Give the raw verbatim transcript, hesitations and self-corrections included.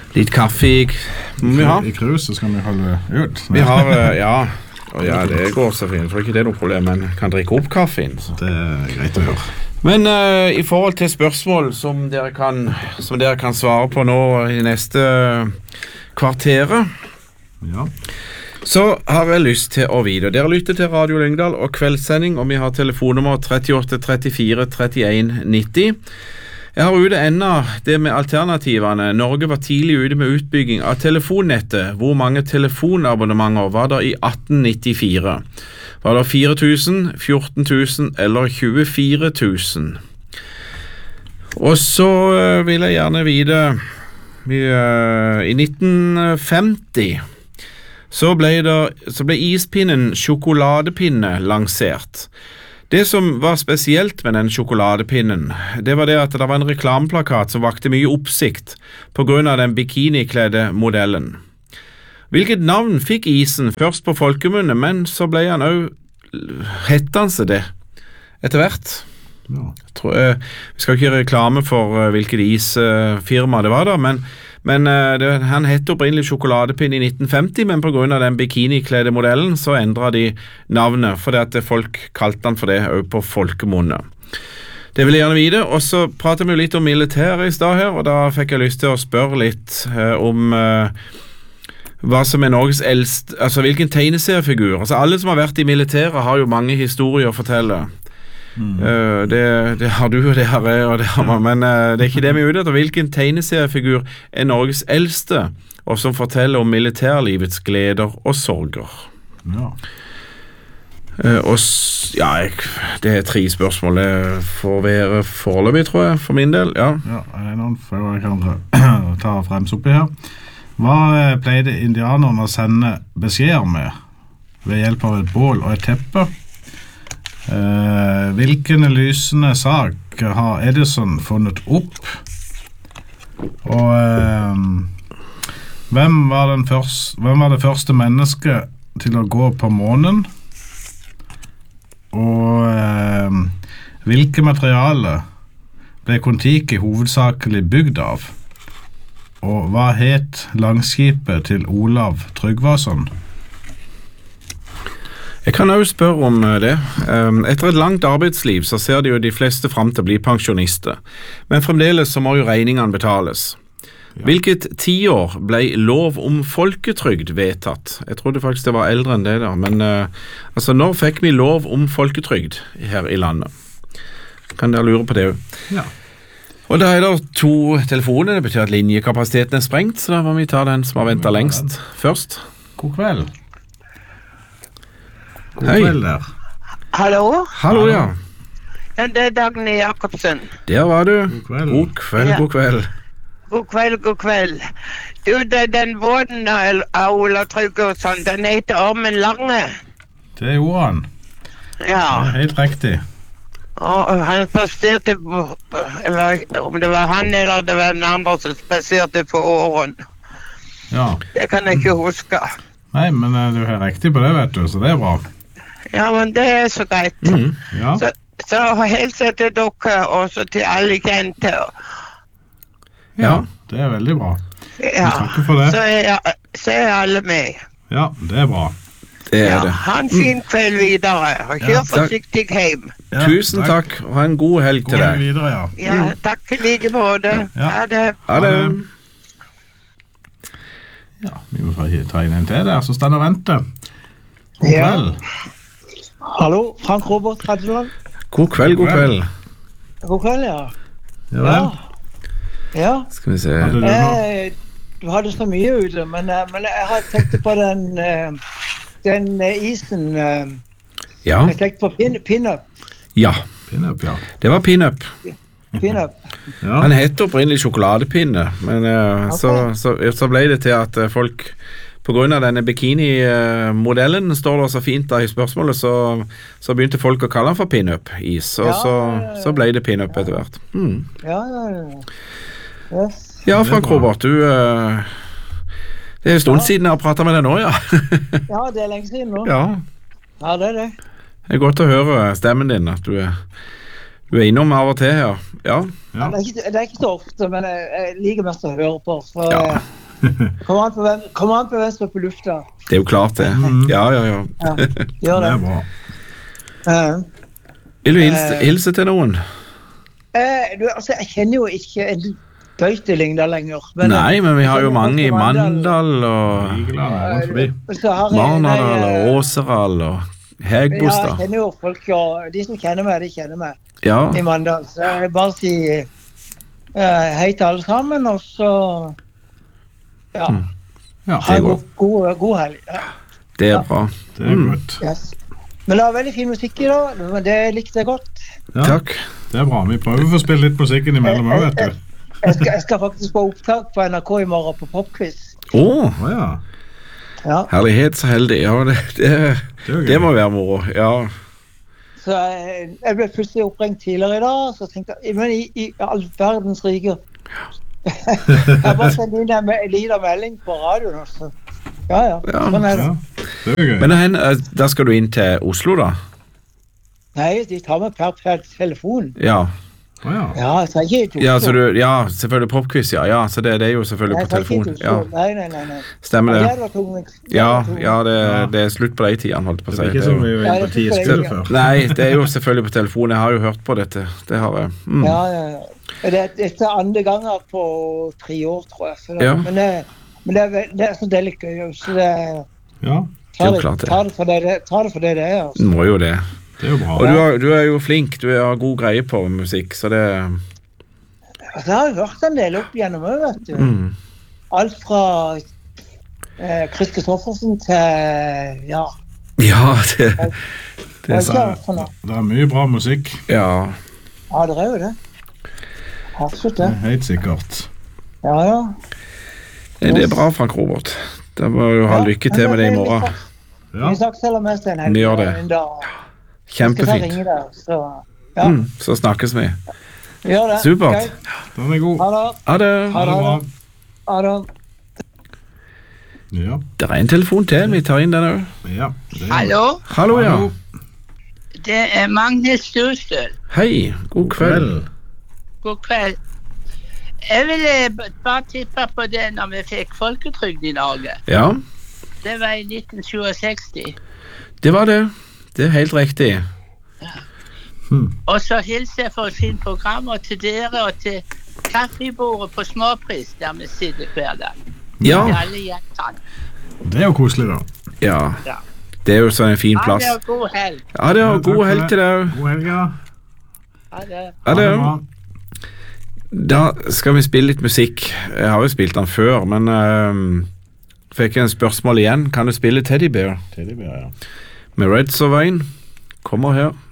litt kaffe i, I, i kruset skal vi holde ut. Vi har, ja, og ja, det går så fint, for ikke det er noe problem, men kan drikke opp kaffen. Så. Det er greit å høre. Men uh, i forhold til spørsmål som dere, kan, som dere kan svare på nå i neste kvarteret, ja. Så har jeg lyst til å vite. Dere lytter til Radio Lyngdal og kveldssending, og vi har telefonnummer trettioåtte trettifire trettien nitti. Jeg har ute enda det med alternativene. Norge var tidlig ute med utbygging av telefonnettet. Hvor mange telefonabonnementer var det i atten nittifire? Var det fire tusen, fjorten tusen eller tjuefire tusen? Og så vil jeg gjerne vite vi, uh, i nitten femti så ble, det, så ble ispinnen sjokoladepinne lansert. Det som var spesielt med den sjokoladepinnen, det var det at det var en reklameplakat som vakte mye oppsikt på grunn av den bikinikledde modellen. Hvilket navn fikk isen først på folkemunne, men så ble han også hettende seg det etter hvert. Ja. Jeg tror, eh, vi skal ikke gjøre reklame for uh, hvilket isfirma det var da, men, men uh, det, han hette opprinnelig sjokoladepinn i nitten femti, men på grunn av den bikinikledde modellen så endret de navnet, fordi at folk kalte han for det også på folkemunne. Det vil jeg gjerne vite, og så prater vi jo litt om militæret i stad her, og da fikk jeg lyst til å spørre litt uh, om... Uh, hva som er Norges eldste, altså hvilken tegneseriefigur. Altså alle som har vært i militæret har jo mange historier å fortelle. Mm. Uh, det, det har du og det har jeg og det har man, men uh, det er ikke det vi er ute etter. Hvilken tegneseriefigur er Norges eldste, og som forteller om militærlivets gleder og sorger? Ja. Uh, og ja, jeg, det er tre spørsmål. Det får være foreløpig, tror jeg, for min del. Ja, ja det er noen før jeg kan ta frems oppi her. Hva pleide indianerne å sende beskjeder med ved hjelp av et bål og et teppe? Eh, hvilken lysende sak har Edison funnet opp? Og eh, hvem, var den første, hvem var det første mennesket til å gå på månen? Og eh, hvilke materiale ble Kon-Tiki hovedsakelig bygd av? Og hva het langskipet til Olav Tryggvason? Jeg kan også spørre om det. Etter et langt arbeidsliv så ser de jo de fleste frem til å bli pensjonister. Men fremdeles så må jo regningene betales. Ja. Hvilket tiår ble lov om folketrygd vedtatt? Jeg trodde faktisk det var eldre enn det da. Men altså, når fikk vi lov om folketrygd her i landet? Kan dere lure på det jo? Ja. Og da er det to telefoner, det betyr at linjekapasiteten er sprengt, så da må vi ta den som har ventet lengst først. God kveld. God Hei. kveld der. Hallo? Hallo, ja. Ja, det er Dagny Jakobsen. Der var du. God kveld. God kveld, Ja. god kveld. God kveld, god kveld. Du, det, den båten av av Ola Trygge og sånn, den heter Ormen Lange. Det gjorde han. Det Ja, er helt riktig. og han spaserte på, eller om det var han eller det var den andre som spaserte på åren. Ja. Det kan jeg ikke huske. Nei, men eh, du er riktig på det, vet du, så det er bra. Ja, men det er så greit. Mhm. Ja. Så, så helse til dere, og så til alle kjente. Ja, det er veldig bra. Ja, takker for det. så er, så er alle med. Ja, det er bra. Det er Ja, det. ha en fin kveld videre, og kjør Ja, takk. forsiktig hjem. Ja, Tusen takk, og ha en god helg God til helg deg. videre, ja. Ja, takk i like måte. Ja. Ha det. Ha det. Ja, vi må få ta inn en til der, så stand og vente. God Ja. kveld. Hallo, Frank Robert Reddeland. God kveld, god kveld. God kveld, ja. Ja vel. Ja, Skal vi se. Hadde du noe? eh, du hadde så mye ute, men, eh, men jeg har tenkt på den, eh, den eh, isen, eh, Ja, jeg tenkte på pin, pin-up, ja. Pinup, ja. Det var pinup. pin-up. Ja, Han heter opprinnelig sjokoladepinne, men uh, så, så, så ble det til at uh, folk, på grunn av denne bikini-modellen, står det så fint da i spørsmålet, så, så begynte folk å kalle han for pinup-is, og Ja, så, ja, ja. så ble det pinup etter hvert. Mm. Ja, ja, ja. Yes. Ja, Det er Frank bra. Robert, du... Uh, det er en stund Ja. siden jeg har pratet med deg nå, ja. Ja, det er lenge siden nå. Ja, Ja, det er det. det er godt å høre stemmen din, at du er, du er innom av og til her. Ja, ja. Det er ikke, det er ikke så ofte, men jeg, jeg liker mest å høre på, for Ja. eh, Kommer an på hvem, kommer an på hvem som er på lufta. Det er jo klart det. Ja, ja, ja. Ja, gjør Det det. er bra. Eh, Vil du hilse, hilse til noen? eh, du, altså, jeg kjenner jo ikke en døyt i Lyngdal lenger. Men, Nei, men vi har jo jeg kjenner mange i folk Mandal og Vigeland, rundt forbi. Så har jeg, Marnardal nei, og eh, Åseral og Ja, jeg Hegbostad. kjenner jo folk, og de som kjenner meg, de kjenner meg Ja, i Mandal. Så jeg bare sier eh, hei til alle sammen, og så ja, Ja, ha det en går. god, god, god helg. Ja, det er Ja. bra. det er Mm. godt. yes. Men det var veldig fin musikk i dag, men det likte jeg godt. Ja, Takk. det er bra. Vi prøver å få spille litt musikk innimellom også, vet du. Jeg skal, jeg skal faktisk på opptak på N R K i morgen på popquiz. Å, Å ja, Ja. herlighet så heldig. Ja, det, det, det er jo det gøy. må være moro. Ja, Så jeg, jeg ble plutselig oppringt tidligere i dag, så tenkte jeg, men i, i all verdens rike. Jeg bare sendte inn en, en liten melding på radioen, altså. Ja, ja. Ja, Sånn er det. Ja, det er jo gøy. men hen, eh, da skal du inn til Oslo da? Nei, de tar meg per, per telefon. Ja, Å ja. Ja, jeg tar ikke til ja, Oslo. så du, ja selvfølgelig popquiz, ja, ja, så det, det er jo selvfølgelig Nei, på jeg tar ikke telefon. til Ja, Oslo. Nei, nei, nei. nei. stemmer Ja, det. det var tungvint. Det Ja, var tungvint. ja det, Ja. det er slutt på de tidene, holdt jeg på å Det si. er ikke Det er som jo- vi Ja, var det på ti fikk jeg skudd ikke. før. Nei, det er jo selvfølgelig på telefon. Jeg har jo hørt på dette. Det har jeg. Mm. Ja, ja, ja. Det er dette er andre ganger på tre år, tror jeg. Så det, Ja. Men, det, men det, er, vel- det er så deilig gøy. Så det, Ja, Det er ta, jo det, klart det. ta, det for det, det, ta det for det det er. Altså. Må jo det. det er jo bra. Og du, har, du er jo flink. Du har god greie på musikk, så det Altså, jeg har jo hørt en del opp igjennom òg, vet du. mm. Alt fra eh, Chris Kristoffersen til ja, Ja, det, hva det er er sant. det for noe? Det er mye bra musikk. Ja. Ja, det er jo det. Absolutt Det det. er helt sikkert. Ja, ja. Nei, det er bra, Frank Robert. Da må du ha Ja, lykke men til med det i vi- morgen. Ja, Vi snakkes heller mest en helg. Vi gjør det. En dag. Jeg skal ta Kjempefint. ringe der, så ja, Mm, så snakkes vi. vi gjør det. Supert. Ok. den er god. Ha det. Ha det. Ha det bra. Ha det. Ja, Det er en telefon til. Vi tar inn den òg. ja. det er- Hallo, Hallo, ja. Hallo. det er Magnhild Stustøl. Hei. God kveld. God kveld. Jeg ville b- bare tippe på det når vi fikk folketrygd i Norge. Ja, Det var i nitten sekstisju. det var det. Det er helt riktig. Og så hilser jeg for sin program og til dere og til kaffebordet på Småpris der vi sitter hver dag. Ja. Til alle jentene. Det er jo koselig, da. Ja. Ja. Det er jo sånn en fin Ha plass. det og god helg. Ja, det Ja, var takk god for helg det. til deg òg. God helg, ja. Ha det. Ha det. bra. Da skal vi spille litt musikk. Jeg har jo spilt den før, men uh, fikk jeg en spørsmål igjen. Kan du spille Teddy Bear Teddybeer, ja. med Red Sovine? Kommer her.